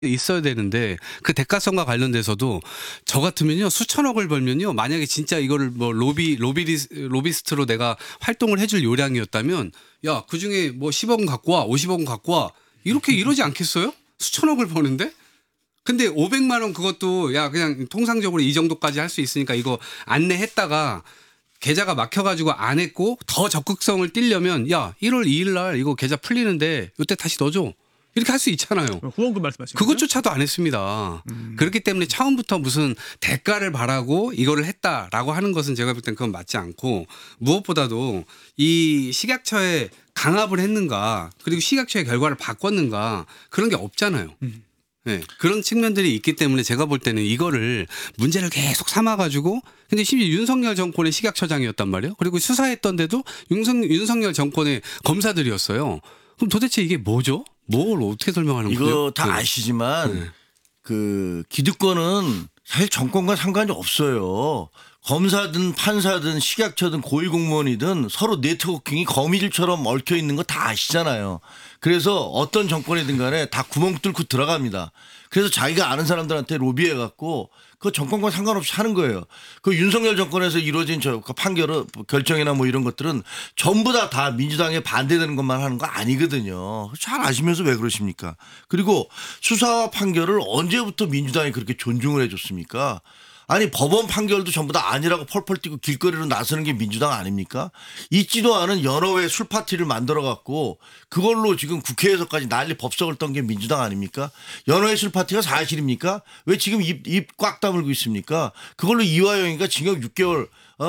있어야 되는데 그 대가성과 관련돼서도 저 같으면요 수천억을 벌면요 만약에 진짜 이거를 뭐 로비스트로 내가 활동을 해줄 요량이었다면 야 그중에 뭐 10억은 갖고 와 50억은 갖고 와 이렇게 이러지 않겠어요? 수천억을 버는데? 근데 500만 원 그것도 야 그냥 통상적으로 이 정도까지 할 수 있으니까 이거 안내했다가 계좌가 막혀가지고 안 했고 더 적극성을 띠려면 야 1월 2일 날 이거 계좌 풀리는데 이때 다시 넣어줘. 이렇게 할 수 있잖아요. 후원금 말씀하시는 그것조차도 안 했습니다. 그렇기 때문에 처음부터 무슨 대가를 바라고 이거를 했다라고 하는 것은 제가 볼 땐 그건 맞지 않고 무엇보다도 이 식약처에 강압을 했는가 그리고 식약처의 결과를 바꿨는가 그런 게 없잖아요. 네, 그런 측면들이 있기 때문에 제가 볼 때는 이거를 문제를 계속 삼아가지고 근데 심지어 윤석열 정권의 식약처장이었단 말이에요. 그리고 수사했던 데도 윤석열 정권의 검사들이었어요. 그럼 도대체 이게 뭐죠? 뭘 어떻게 설명하는 거예요? 이거 다 아시지만 그 기득권은 사실 정권과 상관이 없어요. 검사든 판사든 식약처든 고위공무원이든 서로 네트워킹이 거미줄처럼 얽혀 있는 거 다 아시잖아요. 그래서 어떤 정권이든 간에 다 구멍 뚫고 들어갑니다. 그래서 자기가 아는 사람들한테 로비해 갖고 그 정권과 상관없이 하는 거예요. 그 윤석열 정권에서 이루어진 저 판결은 결정이나 뭐 이런 것들은 전부 다 민주당에 반대되는 것만 하는 거 아니거든요. 잘 아시면서 왜 그러십니까? 그리고 수사와 판결을 언제부터 민주당이 그렇게 존중을 해 줬습니까? 아니 법원 판결도 전부 다 아니라고 펄펄 뛰고 길거리로 나서는 게 민주당 아닙니까? 있지도 않은 여러 회 술 파티를 만들어 갖고 그걸로 지금 국회에서까지 난리 법석을 떤 게 민주당 아닙니까? 여러 회 술 파티가 사실입니까? 왜 지금 입 꽉 다물고 있습니까? 그걸로 이화영이가 징역 6개월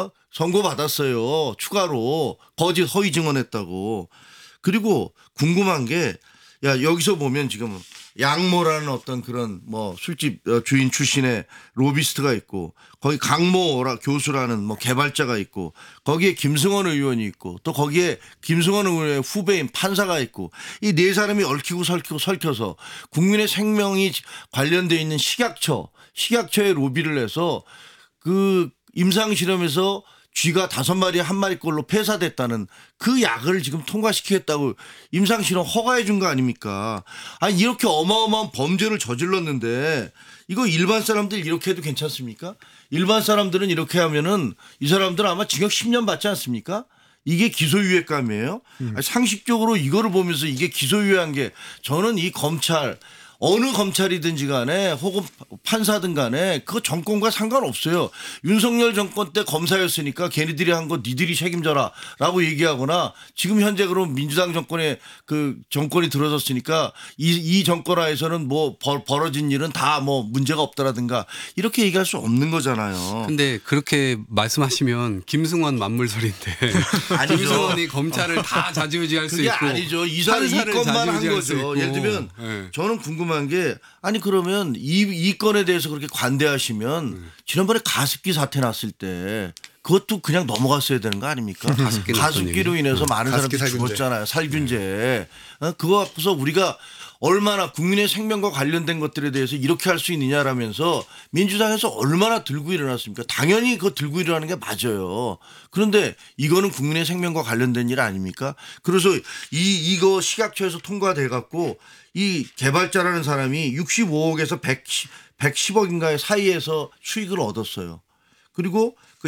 선고받았어요. 추가로 거짓 허위 증언했다고. 그리고 궁금한 게 야 여기서 보면 지금 양모라는 어떤 그런 뭐 술집 주인 출신의 로비스트가 있고 거기 강모라 교수라는 뭐 개발자가 있고 거기에 김승원 의원이 있고 또 거기에 김승원 의원의 후배인 판사가 있고 이 네 사람이 얽히고 설켜서 국민의 생명이 관련되어 있는 식약처에 로비를 해서 그 임상실험에서 쥐가 5마리 1마리꼴로 폐사됐다는 그 약을 지금 통과시키겠다고 임상실험 허가해 준 거 아닙니까? 아니 이렇게 어마어마한 범죄를 저질렀는데 이거 일반 사람들 이렇게 해도 괜찮습니까? 일반 사람들은 이렇게 하면은 이 사람들은 아마 징역 10년 받지 않습니까? 이게 기소유예감이에요? 아니, 상식적으로 이거를 보면서 이게 기소유예한 게 저는 이 검찰 어느 검찰이든지 간에 혹은 판사든 간에 그거 정권과 상관없어요. 윤석열 정권 때 검사였으니까 걔네들이 한 거 니들이 책임져라 라고 얘기하거나 지금 현재 그럼 민주당 정권에 그 정권이 들어섰으니까 이 정권 하에서는 뭐 벌어진 일은 다 뭐 문제가 없다라든가 이렇게 얘기할 수 없는 거잖아요. 근데 그렇게 말씀하시면 김승원 만물설인데 김승원이 검찰을 다 좌지우지할 수 그게 있고 아니죠. 이 건만 한 거죠. 예를 들면 네. 저는 궁금한 게 아니 그러면 이 건에 대해서 그렇게 관대하시면 지난번에 가습기 사태 났을 때 그것도 그냥 넘어갔어야 되는 거 아닙니까? 가습기로 인해서 많은 사람들이 죽었잖아요. 살균제. 그거 앞에서 우리가 얼마나 국민의 생명과 관련된 것들에 대해서 이렇게 할 수 있느냐라면서 민주당에서 얼마나 들고 일어났습니까? 당연히 그거 들고 일어나는 게 맞아요. 그런데 이거는 국민의 생명과 관련된 일 아닙니까? 그래서 이거 식약처에서 통과돼 갖고 이 개발자라는 사람이 65억에서 110억인가의 사이에서 수익을 얻었어요. 그리고 그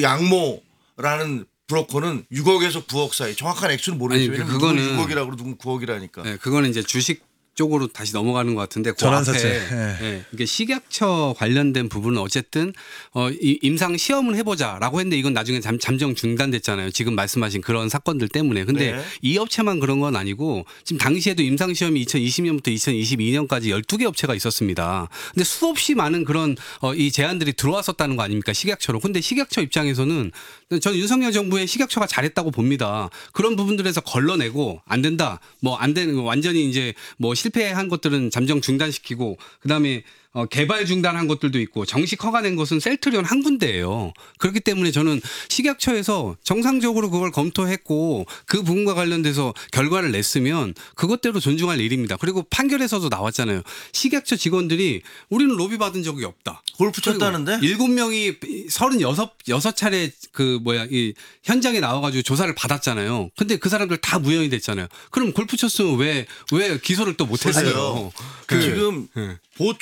양모라는 브로커는 6억에서 9억 사이 정확한 액수는 모르겠어요. 아니, 왜냐면 그거는 6억이라고 그러고 9억이라니까. 네, 그거는 이제 주식 쪽으로 다시 넘어가는 것 같은데 그 전환사채. 앞에 이게 식약처 관련된 부분은 어쨌든 임상 시험을 해보자라고 했는데 이건 나중에 잠정 중단됐잖아요. 지금 말씀하신 그런 사건들 때문에. 근데 네. 이 업체만 그런 건 아니고 지금 당시에도 임상 시험이 2020년부터 2022년까지 12개 업체가 있었습니다. 근데 수없이 많은 그런 이 제안들이 들어왔었다는 거 아닙니까? 식약처로. 근데 식약처 입장에서는 저는 윤석열 정부의 식약처가 잘했다고 봅니다. 그런 부분들에서 걸러내고 안 된다. 뭐 안 되는 완전히 이제 뭐 실패한 것들은 잠정 중단시키고 그다음에 개발 중단한 것들도 있고 정식 허가낸 것은 셀트리온 한 군데예요. 그렇기 때문에 저는 식약처에서 정상적으로 그걸 검토했고 그 부분과 관련돼서 결과를 냈으면 그것대로 존중할 일입니다. 그리고 판결에서도 나왔잖아요. 식약처 직원들이 우리는 로비 받은 적이 없다. 골프 쳤다는데? 7명이 36차례 이 현장에 나와가지고 조사를 받았잖아요. 근데 그 사람들 다 무혐의 됐잖아요. 그럼 골프 쳤으면 왜 기소를 또 못했어요? 지금